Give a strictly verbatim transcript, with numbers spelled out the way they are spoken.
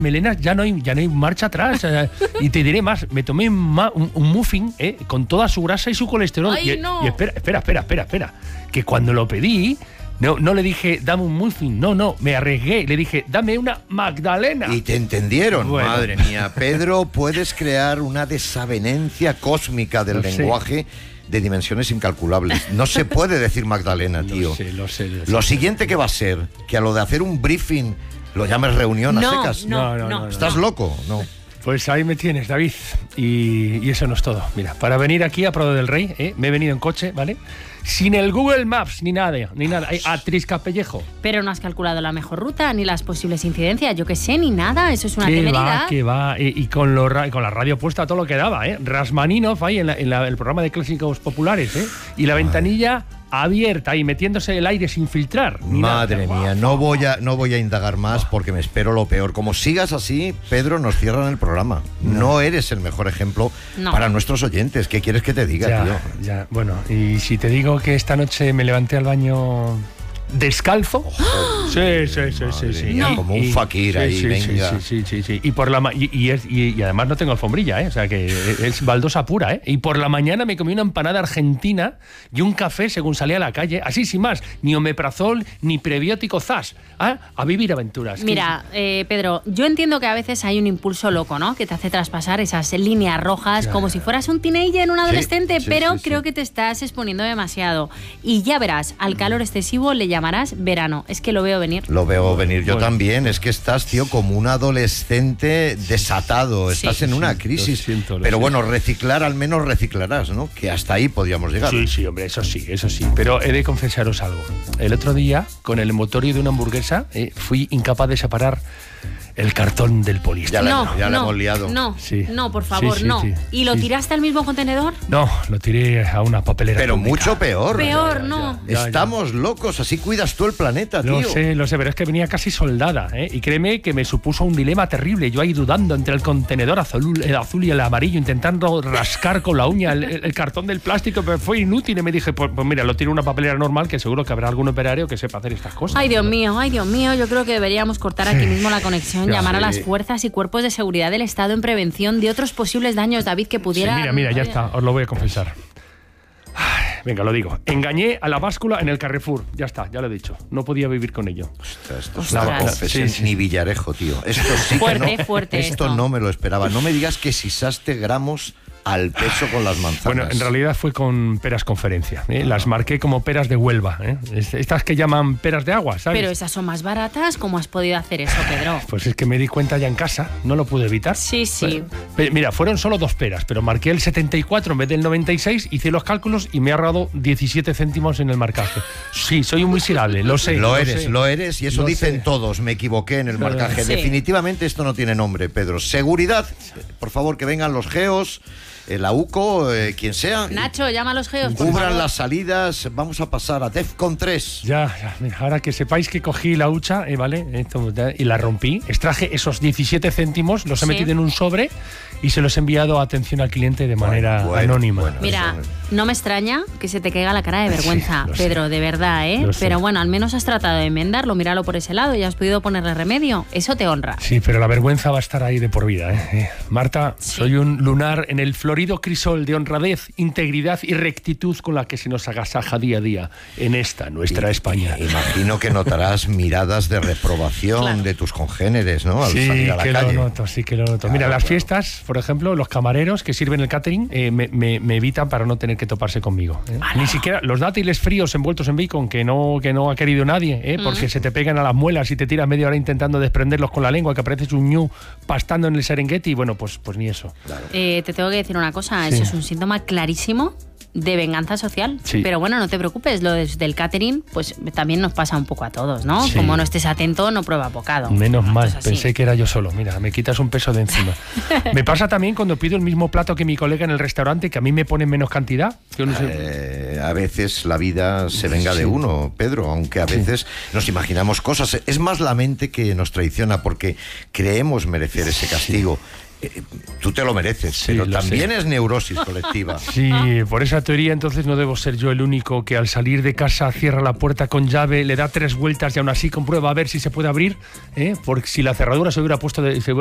Melena, ya no hay, ya no hay marcha atrás. Eh, y te diré más, me tomé ma, un, un muffin eh, con toda su grasa y su colesterol. Ay, y, no. y espera, espera, espera, espera, espera. Que cuando lo pedí, no, no le dije, dame un muffin. No, no, me arriesgué. Le dije, dame una Magdalena. Y te entendieron. Bueno. Madre mía. Pedro, puedes crear una desavenencia cósmica del Lo sé. lenguaje de dimensiones incalculables. No se puede decir Magdalena, tío. Lo sé, lo sé, lo sé. Lo siguiente que va a ser, que a lo de hacer un briefing lo llames reunión a No, secas. no, No, no, no, ¿Estás no. loco? No. Pues ahí me tienes, David. Y, y eso no es todo. Mira, para venir aquí a Prado del Rey, ¿eh? me he venido en coche, ¿vale? Sin el Google Maps, ni nada, ni nada. Eh, a Triscapellejo. Pero no has calculado la mejor ruta, ni las posibles incidencias, yo qué sé, ni nada, eso es una Que temeridad. va, que va. Y, y con, lo, ra- con la radio puesta todo lo que daba, ¿eh? Rasmaninov ahí en, la- en la- el programa de clásicos populares, ¿eh? Y la ventanilla abierta y metiéndose el aire sin filtrar. ni nada. Madre mía, no voy a no voy a indagar más porque me espero lo peor. Como sigas así, Pedro, nos cierran el programa. No eres el mejor ejemplo No. para nuestros oyentes. ¿Qué quieres que te diga, Ya, tío? ya. Bueno, y si te digo que esta noche me levanté al baño descalzo. Sí, sí, sí, sí, sí. mía, Y- como un y- fakir sí, ahí, sí, venga. Sí, sí, sí, sí. Y por la ma- y, y, es- y- y además no tengo alfombrilla, ¿eh? O sea que es baldosa pura, ¿eh? Y por la mañana me comí una empanada argentina y un café según salía a la calle, así sin más, ni omeprazol ni prebiótico zas. ¿Ah? A vivir aventuras. Mira, eh, Pedro, yo entiendo que a veces hay un impulso loco, ¿no? Que te hace traspasar esas líneas rojas Ya, como ya, si fueras un teenager, un adolescente, sí, pero sí, sí. creo que te estás exponiendo demasiado. Y ya verás, al calor excesivo le llamarás verano. Es que lo veo venir. Lo veo venir yo Bueno. también. Es que estás, tío, como un adolescente desatado. Sí. Estás en una Sí, crisis. lo siento, lo Pero siento. bueno, reciclar al menos reciclarás, ¿no? Que hasta ahí podíamos llegar. Sí, sí, hombre, eso sí, eso sí. Pero he de confesaros algo. El otro día, con el envoltorio de una hamburguesa, eh, fui incapaz de separar el cartón del poliéster. Ya la- no, ya la no, hemos liado. no, Sí. no, por favor, Sí, sí, no. sí, ¿Y lo sí. tiraste al mismo contenedor? No, lo tiré a una papelera. Pero pública. mucho peor. Peor, ya, no. ya, ya. Estamos locos, así cuidas tú el planeta, tío. Lo sé, lo sé, pero es que venía casi soldada, ¿eh? Y créeme que me supuso un dilema terrible. Yo ahí dudando entre el contenedor azul, el azul y el amarillo, intentando rascar con la uña el, el cartón del plástico, pero fue inútil. Y me dije, pues, pues mira, lo tiro a una papelera normal, que seguro que habrá algún operario que sepa hacer estas cosas. Ay, Dios mío, ay, Dios mío, yo creo que deberíamos cortar aquí mismo la conexión, Ya, llamar a sí. las fuerzas y cuerpos de seguridad del Estado en prevención de otros posibles daños, David, que Sí, pudiera... mira, mira, ya está, os lo voy a confesar. Ay, venga, lo digo. Engañé a la báscula en el Carrefour. Ya está, ya lo he dicho. No podía vivir con ello. Ostras, esto es Ostras. una confesión Sí, sí. ni Villarejo, tío. Esto sí Fuerte, que no, fuerte esto, esto. no me lo esperaba. No me digas que sisaste gramos al peso con las manzanas. Bueno, en realidad fue con peras conferencia. ¿eh? Las marqué como peras de Huelva. ¿eh? Es- Estas que llaman peras de agua, ¿sabes? Pero esas son más baratas, ¿cómo has podido hacer eso, Pedro? Pues es que me di cuenta ya en casa, no lo pude evitar. Sí, sí. Pe- Mira, fueron solo dos peras, pero marqué el setenta y cuatro en vez del noventa y seis, hice los cálculos y me ha ahorrado diecisiete céntimos en el marcaje. Sí, soy un miserable, lo sé. Lo eres, sé. lo eres, y eso Lo dicen sé. todos. Me equivoqué en el Claro. marcaje. Sí. Definitivamente esto no tiene nombre, Pedro. Seguridad, por favor, que vengan los geos, el AUCO, eh, quien sea. Nacho, llama a los geos, por Cubran favor. las salidas. Vamos a pasar a DEFCON tres. Ya, ya, mira, ahora que sepáis que cogí la hucha, eh, ¿vale? Esto, ya, y la rompí, extraje esos diecisiete céntimos, los he Sí. metido en un sobre y se los he enviado a atención al cliente de manera bueno, anónima. bueno. Mira, no me extraña que se te caiga la cara de vergüenza, Sí, lo sé. Pedro, de verdad, ¿eh? Lo sé. Pero bueno, al menos has tratado de enmendarlo, míralo por ese lado y has podido ponerle remedio. Eso te honra. Sí, pero la vergüenza va a estar ahí de por vida. ¿eh? Eh, Marta, Sí. soy un lunar en el florido crisol de honradez, integridad y rectitud con la que se nos agasaja día a día en esta, nuestra España. Imagino que notarás miradas de reprobación Claro. de tus congéneres, ¿no? Al Sí, salir a la que calle. lo noto, sí que lo noto. Claro, Mira, las claro. fiestas, por ejemplo, los camareros que sirven el catering eh, me, me- me evitan para no tener que toparse conmigo. ¿eh? Ni siquiera los dátiles fríos envueltos en bacon que no, que no ha querido nadie, ¿eh? porque se te pegan a las muelas y te tiras media hora intentando desprenderlos con la lengua, que pareces un ñu pastando en el Serengeti. Bueno, pues, pues ni eso. Eh, te tengo que decir una cosa, Sí. eso es un síntoma clarísimo de venganza social. Sí. Pero bueno, no te preocupes, lo des- del catering, pues también nos pasa un poco a todos, ¿no? Sí. Como no estés atento, no prueba bocado. Menos Esto mal, es así. pensé que era yo solo. Mira, me quitas un peso de encima. Me pasa también cuando pido el mismo plato que mi colega en el restaurante, que a mí me ponen menos cantidad. Yo no sé. Eh, a veces la vida se venga Sí. de uno, Pedro, aunque a veces nos imaginamos cosas. Es más la mente que nos traiciona porque creemos merecer ese castigo. eh, tú te lo mereces, Sí, pero lo también sé. es neurosis colectiva. Sí, por esa teoría entonces no debo ser yo el único que al salir de casa cierra la puerta con llave, le da tres vueltas y aún así comprueba a ver si se puede abrir, ¿eh? Porque si la cerradura se hubiera puesto de, se